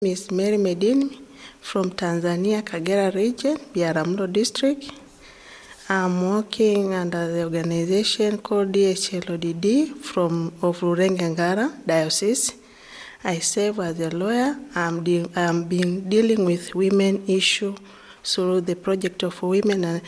Miss Mary Medini from Tanzania, Kagera region, Biharamulo district. I'm working under the organization called DHLODD of Rurenge Ngara Diocese. I serve as a lawyer. I'm been dealing with women issue through the project of women and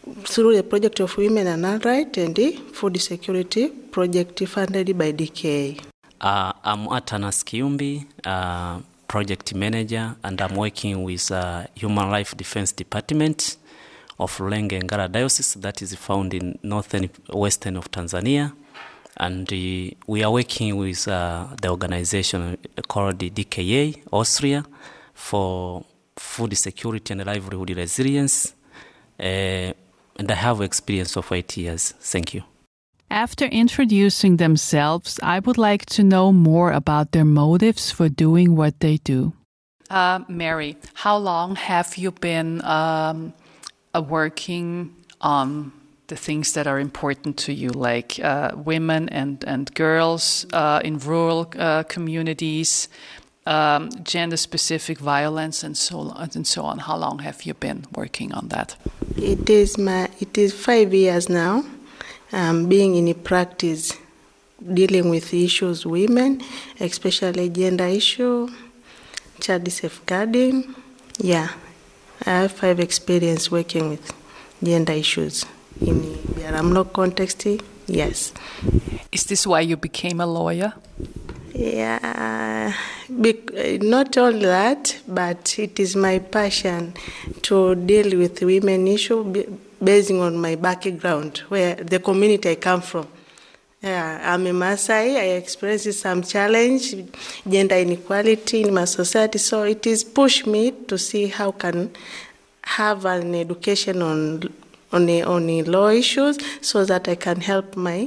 Alright and the food security project funded by DKA. I'm Atanas Kiumbi, project manager, and I'm working with Human Life Defense Department of Rurenge Ngara Diocese that is found in northern western of Tanzania. And we are working with the organization called the DKA, Austria, for food security and livelihood resilience. And I have experience of 8 years. Thank you. After introducing themselves, I would like to know more about their motives for doing what they do. Mary, how long have you been working on the things that are important to you, like women and girls in rural communities, gender-specific violence, and so on? How long have you been working on that? It is 5 years now. Being in practice, dealing with issues women, especially gender issue, child safeguarding. Yeah, I have 5 experience working with gender issues in Biharamulo context. Yes. Is this why you became a lawyer? Yeah, not only that, but it is my passion to deal with women issue based on my background, where the community I come from. I'm a Maasai. I experienced some challenge, gender inequality in my society, so it is pushed me to see how can have an education on the law issues so that I can help my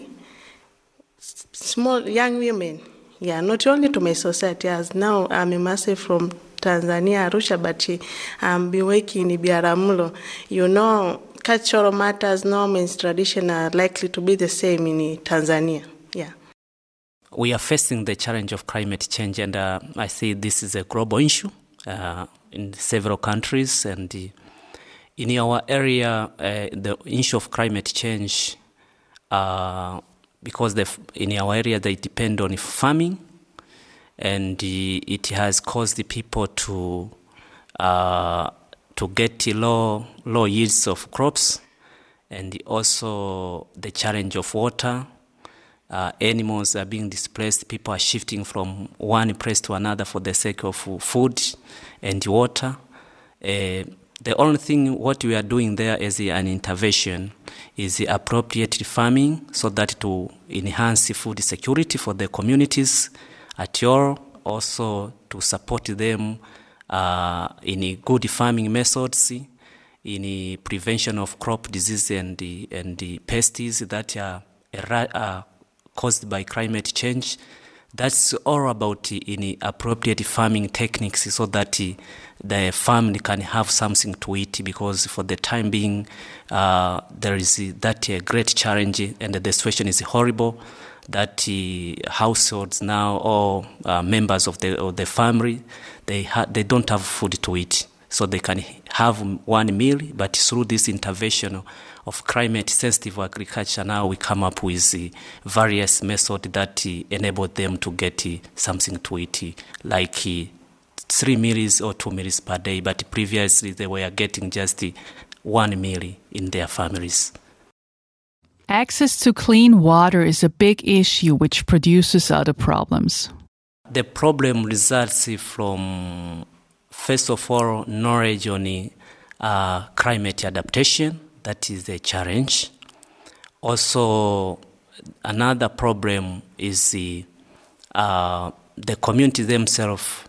small young women. Yeah, not only to my society, as now I'm a Maasai from Tanzania, Arusha, but I'm been working in Biharamulo. You know, cultural matters, norms, and tradition are likely to be the same in Tanzania. Yeah. We are facing the challenge of climate change, and I see this is a global issue in several countries. And in our area, the issue of climate change, because in our area they depend on farming, and it has caused the people to get low yields of crops, and also the challenge of water. Animals are being displaced. People are shifting from one place to another for the sake of food and water. The only thing what we are doing there as an intervention is the appropriate farming, so that to enhance food security for the communities at all, also to support them in good farming methods, in prevention of crop disease and the pests that are caused by climate change. That's all about in appropriate farming techniques, so that the family can have something to eat, because for the time being there is that great challenge, and the situation is horrible, that households now, or members of the family, they don't have food to eat. So they can have one meal, but through this intervention of climate-sensitive agriculture, now we come up with various methods that enable them to get something to eat, like 3 meals or 2 meals per day. But previously they were getting just 1 meal in their families. Access to clean water is a big issue which produces other problems. The problem results from, first of all, knowledge on climate adaptation. That is a challenge. Also, another problem is the community themselves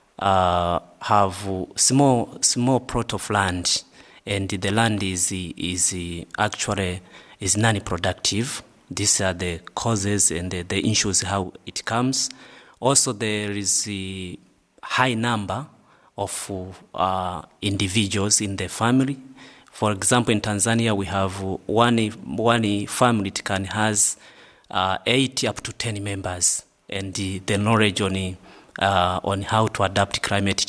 have small plot of land, and the land is actually non-productive. These are the causes and the issues how it comes. Also, there is a high number of individuals in the family. For example, in Tanzania, we have one family it can has 8 up to 10 members, and the knowledge on how to adapt climate